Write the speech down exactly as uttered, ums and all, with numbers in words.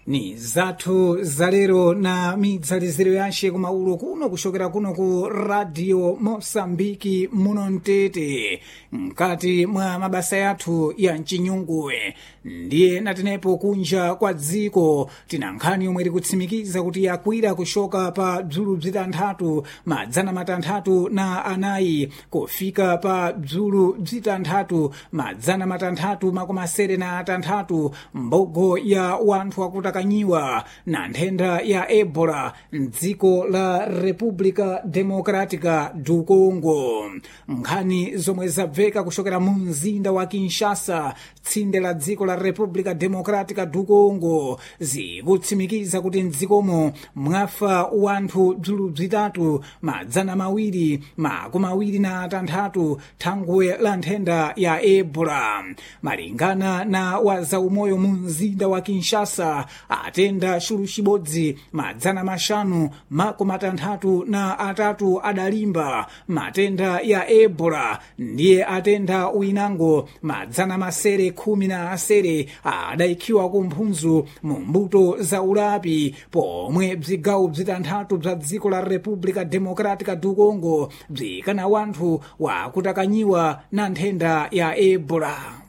ni zathu zalero na midzaliziro yace kumaulo kuno kushokera kuno ku radio Mosambiki muno mtete mkati mwa mabasa yathu ya mchinyunguwe ndiye natenepo kunja kwa dziko tina nkhani yomwe tikutsimikiza kuti yakwira kushoka pa bzulu bzitanthatu madzana matanthatu na anayi kufika pa bzulu bzitanthatu madzana matanthatu makumi asere na atanthatu mbogo ya wanthu akutakanyiwa na nthenda ya Ebola mdziko la República Democrática do Congo. Nkhani zomwe zabveka kushokera mu mzinda wa Kinshasa tsinde la dziko la República Democrática do Congo zikutsimikiza kuti mdzikomo mwafa wanthu bzulu bzitatu madzana mawiri makumi awiri na atanthatu thangwe la nthenda ya Ebola. Malingana na wazaumoyo mu mzinda wa Kinshasa atenda shulu chibodzi madzana mashanu makumi atanthatu na atatu adalimba matenda ya Ebola ndiye atenda winango madzana masere khumi na asere adaikiwa kumphunzu mu mbuto za ulapi pomwe bzigawo bzitanthatu bza dziko la República Democrática do Congo bzikana wanthu wakutakanyiwa na nthenda ya Ebola.